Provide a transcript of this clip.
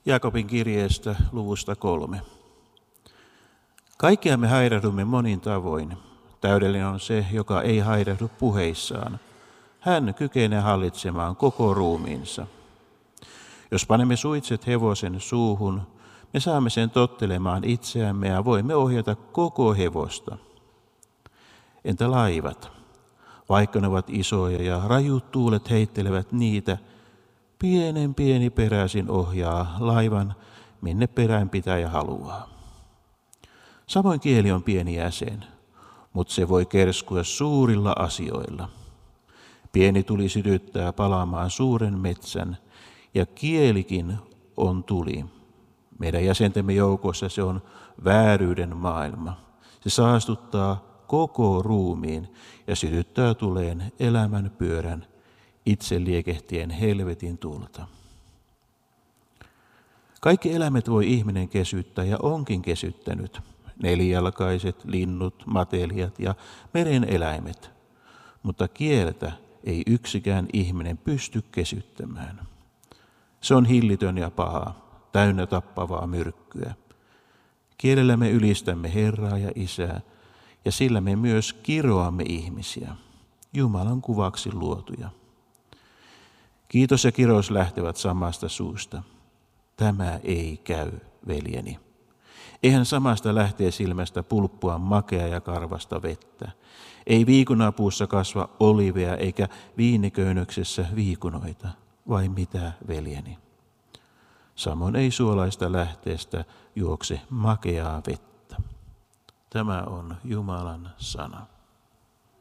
Jaakobin kirjeestä luvusta 3. Kaikkia me hairahdumme monin tavoin. Täydellinen on se, joka ei hairahdu puheissaan. Hän kykenee hallitsemaan koko ruumiinsa. Jos panemme suitset hevosen suuhun, me saamme sen tottelemaan itseämme ja voimme ohjata koko hevosta. Entä laivat? Vaikka ne ovat isoja ja rajut tuulet heittelevät niitä, pieni peräisin ohjaa laivan, minne peränpitäjä haluaa. Samoin kieli on pieni jäsen, mutta se voi kerskua suurilla asioilla. Pieni tuli sytyttää palaamaan suuren metsän, ja kielikin on tuli. Meidän jäsentemme joukossa se on vääryyden maailma. Se saastuttaa koko ruumiin ja sytyttää tuleen elämän pyörän, itse liekehtien helvetin tulta. Kaikki eläimet voi ihminen kesyttää ja onkin kesyttänyt. Nelijalkaiset, linnut, matelijat ja meren eläimet. Mutta kieltä ei yksikään ihminen pysty kesyttämään. Se on hillitön ja paha, täynnä tappavaa myrkkyä. Kielellä me ylistämme Herraa ja Isää, ja sillä me myös kiroamme ihmisiä, Jumalan kuvaksi luotuja. Kiitos ja kirous lähtevät samasta suusta. Tämä ei käy, veljeni. Eihän samasta lähtee silmästä pulppua makea ja karvasta vettä. Ei viikunapuussa kasva olivea eikä viiniköynnöksessä viikunoita, vai mitä, veljeni? Samoin ei suolaista lähteestä juokse makeaa vettä. Tämä on Jumalan sana.